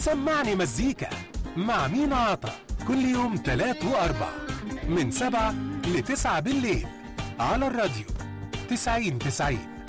سمعني مزيكا مع مينا عطا كل يوم 3 و4 من 7 ل 9 بالليل على الراديو 90-90.